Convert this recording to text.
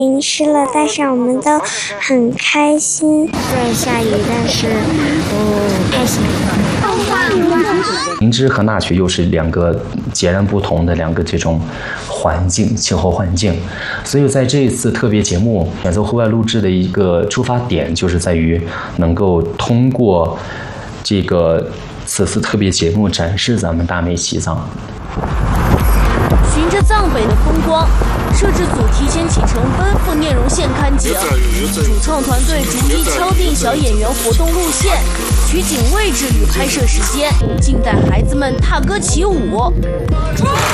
淋湿了，但是我们都很开心。虽然下雨，但是开心。 灵芝和那曲又是两个截然不同的这种环境，气候环境，所以在这一次特别节目选择户外录制的一个出发点，就是在于能够通过此次特别节目展示咱们大美西藏。 循着藏北的风光，摄制组提前启程奔赴聂荣县看景，主创团队逐一敲定小演员活动路线、取景位置与拍摄时间，静待孩子们踏歌起舞。